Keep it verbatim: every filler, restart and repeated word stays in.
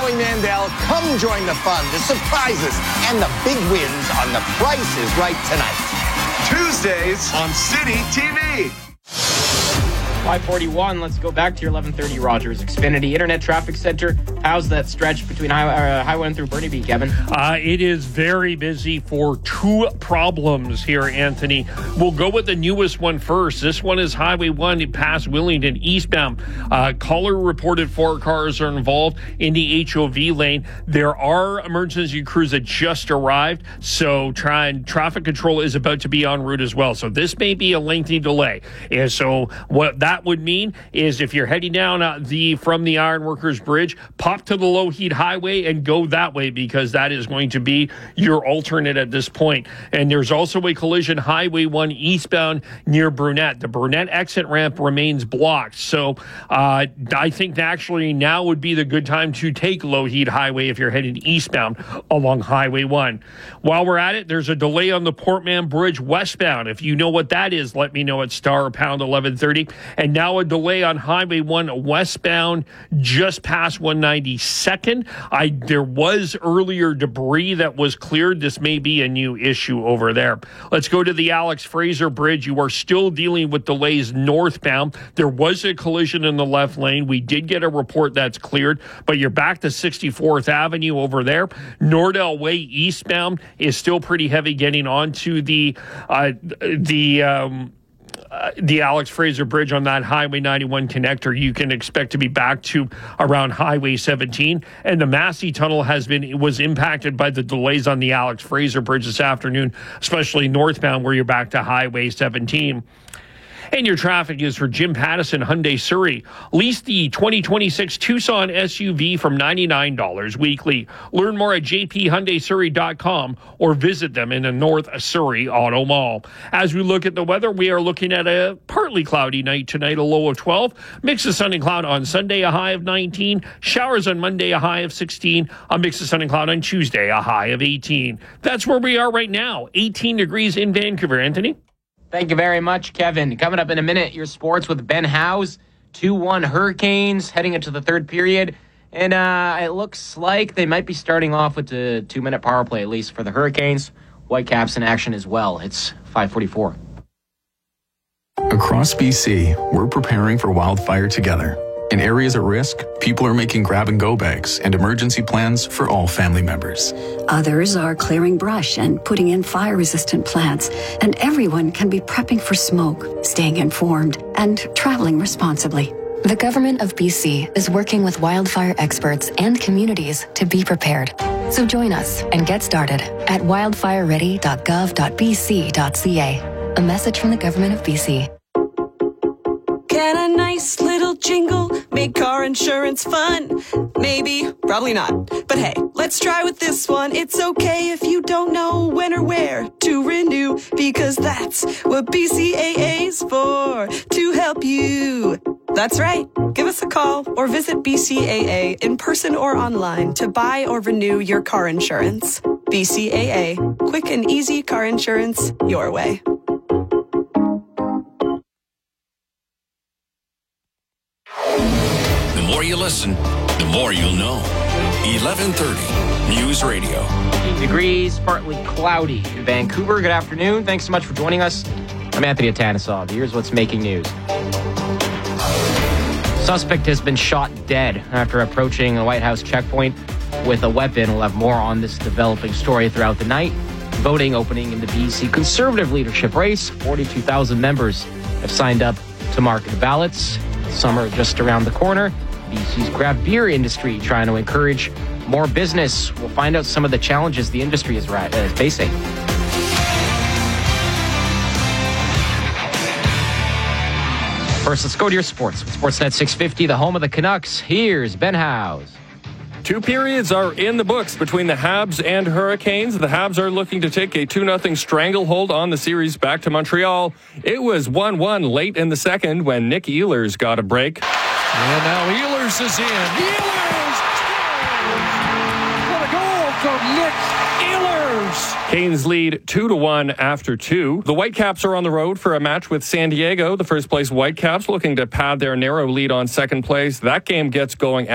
Joey Mandel. Come join the fun, the surprises, and the big wins on The Price is Right tonight. Tuesdays on City T V. five forty-one, let's go back to your eleven thirty Rogers Xfinity Internet Traffic Center. How's that stretch between Highway, uh, Highway one through Burnaby, Kevin? Uh, it is very busy for two problems here, Anthony. We'll go with the newest one first. This one is Highway one past Willingdon eastbound. Uh, caller reported four cars are involved in the H O V lane. There are emergency crews that just arrived, so try and traffic control is about to be en route as well. So this may be a lengthy delay. And so what that would mean is if you're heading down uh, the from the Ironworkers Bridge, pop to the Lougheed Highway and go that way, because that is going to be your alternate at this point. And there's also a collision Highway one eastbound near Brunette. The Brunette exit ramp remains blocked. So uh, I think actually now would be the good time to take Lougheed Highway if you're heading eastbound along Highway one. While we're at it, there's a delay on the Portman Bridge westbound. If you know what that is, let me know at star or pound eleven thirty. And now a delay on Highway one westbound just past one ninety-second. I there was earlier debris that was cleared. This may be a new issue over there. Let's go to the Alex Fraser Bridge. You are still dealing with delays northbound. There was a collision in the left lane. We did get a report that's cleared, but you're back to sixty-fourth Avenue over there. Nordell Way eastbound is still pretty heavy getting onto the uh, the um, Uh, the Alex Fraser Bridge on that Highway ninety-one connector. You can expect to be back to around Highway seventeen. And the Massey Tunnel has been was impacted by the delays on the Alex Fraser Bridge this afternoon, especially northbound where you're back to Highway seventeen. And your traffic is for Jim Pattison Hyundai Surrey. Lease the twenty twenty-six Tucson S U V from ninety-nine dollars weekly. Learn more at j p hyundai surrey dot com or visit them in the North Surrey Auto Mall. As we look at the weather, we are looking at a partly cloudy night tonight, a low of twelve. Mix of sun and cloud on Sunday, a high of nineteen. Showers on Monday, a high of sixteen. A mix of sun and cloud on Tuesday, a high of eighteen. That's where we are right now, eighteen degrees in Vancouver. Anthony? Thank you very much, Kevin. Coming up in a minute, your sports with Ben Howes. two one Hurricanes heading into the third period. And uh, it looks like they might be starting off with the two-minute power play, at least for the Hurricanes. Whitecaps in action as well. It's five forty-four. Across B C, we're preparing for wildfire together. In areas at risk, people are making grab-and-go bags and emergency plans for all family members. Others are clearing brush and putting in fire-resistant plants. And everyone can be prepping for smoke, staying informed, and traveling responsibly. The Government of B C is working with wildfire experts and communities to be prepared. So join us and get started at wildfire ready dot gov dot b c dot c a. A message from the Government of B C. Can a nice little jingle make car insurance fun? Maybe, probably not. But hey, let's try with this one. It's okay if you don't know when or where to renew, because that's what B C A A's for, to help you. That's right. Give us a call or visit B C A A in person or online to buy or renew your car insurance. B C A A. Quick and easy car insurance your way. The more you listen, the more you'll know. eleven thirty News Radio. eighteen degrees, partly cloudy in Vancouver. Good afternoon. Thanks so much for joining us. I'm Anthony Atanisov. Here's what's making news. Suspect has been shot dead after approaching a White House checkpoint with a weapon. We'll have more on this developing story throughout the night. Voting opening in the B C Conservative leadership race. forty-two thousand members have signed up to mark the ballots. Summer just around the corner. B C's craft beer industry trying to encourage more business. We'll find out some of the challenges the industry is uh, facing. First, let's go to your sports. Sportsnet six fifty, the home of the Canucks. Here's Ben Howes. Two periods are in the books between the Habs and Hurricanes. The Habs are looking to take a two nothing stranglehold on the series back to Montreal. It was one one late in the second when Nick Ehlers got a break. And now Ehlers is in. Ehlers scores! What a goal from Nick Ehlers! Canes lead two to one after two. The Whitecaps are on the road for a match with San Diego. The first place Whitecaps looking to pad their narrow lead on second place. That game gets going